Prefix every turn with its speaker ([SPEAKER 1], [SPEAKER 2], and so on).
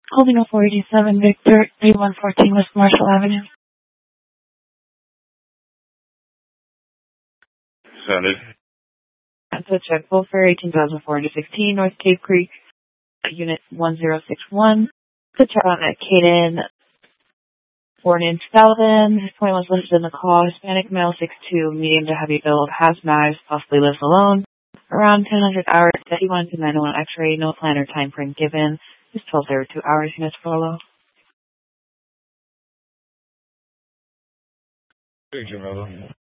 [SPEAKER 1] Holding a 487 Victor, 3114 West Marshall Avenue.
[SPEAKER 2] Sounded.
[SPEAKER 1] That's a check full for 18,416 North Cave Creek, Unit 1061. The check on at Caden, born in Sullivan. His point was listed in the call. Hispanic male, 6'2", medium to heavy build, has knives, possibly lives alone. Around 1000 hours, 31 to 901 X-ray, no plan or time frame given. It's 12:02 hours, units follow.
[SPEAKER 2] Thank you, brother.